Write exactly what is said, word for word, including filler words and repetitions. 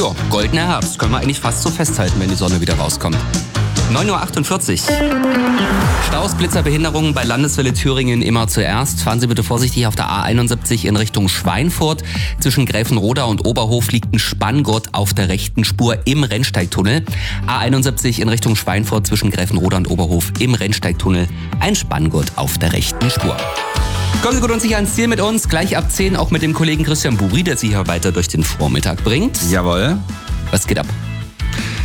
Jo, goldener Herbst. Können wir eigentlich fast so festhalten, wenn die Sonne wieder rauskommt. neun Uhr achtundvierzig. Staus, Blitzer, Behinderungen bei Landeswelle Thüringen immer zuerst. Fahren Sie bitte vorsichtig auf der A einundsiebzig in Richtung Schweinfurt. Zwischen Gräfenroda und Oberhof liegt ein Spanngurt auf der rechten Spur im Rennsteigtunnel. A einundsiebzig in Richtung Schweinfurt zwischen Gräfenroda und Oberhof im Rennsteigtunnel. Ein Spanngurt auf der rechten Spur. Kommen Sie gut und sicher ans Ziel mit uns. Gleich ab zehn auch mit dem Kollegen Christian Buri, der Sie hier weiter durch den Vormittag bringt. Jawohl. Was geht ab?